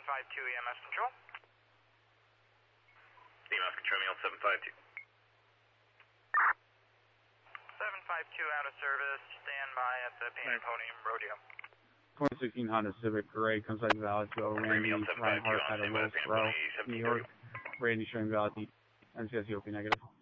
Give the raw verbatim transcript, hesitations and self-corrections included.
five two E M S Control. E M S Control, Meal seven five two. seven five two out of service, stand by at the Painted Podium Rodeo. twenty sixteen Honda Civic Gray comes out of Valley to go. Randy Reinhardt at a Wills Row, New York. Randy showing Valley, N C S E O P negative.